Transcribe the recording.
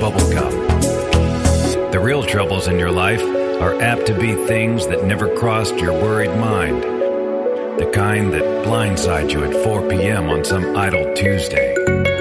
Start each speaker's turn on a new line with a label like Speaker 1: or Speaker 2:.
Speaker 1: bubble gum. The real troubles in your life are apt to be things that never crossed your worried mind. The kind that blindside you at 4 p.m. on some idle Tuesday.